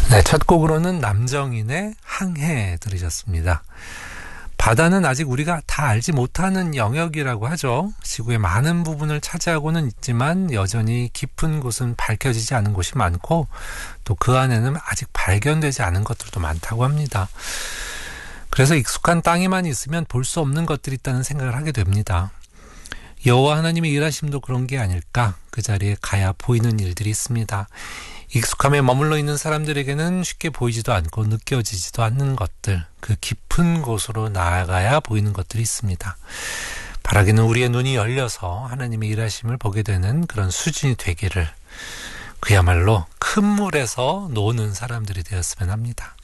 네, 첫 곡으로는 남정인의 항해 들으셨습니다. 바다는 아직 우리가 다 알지 못하는 영역이라고 하죠. 지구의 많은 부분을 차지하고는 있지만 여전히 깊은 곳은 밝혀지지 않은 곳이 많고 또 그 안에는 아직 발견되지 않은 것들도 많다고 합니다. 그래서 익숙한 땅에만 있으면 볼 수 없는 것들이 있다는 생각을 하게 됩니다. 여호와 하나님의 일하심도 그런 게 아닐까. 그 자리에 가야 보이는 일들이 있습니다. 익숙함에 머물러 있는 사람들에게는 쉽게 보이지도 않고 느껴지지도 않는 것들, 그 깊은 곳으로 나아가야 보이는 것들이 있습니다. 바라기는 우리의 눈이 열려서 하나님의 일하심을 보게 되는 그런 수준이 되기를, 그야말로 큰 물에서 노는 사람들이 되었으면 합니다.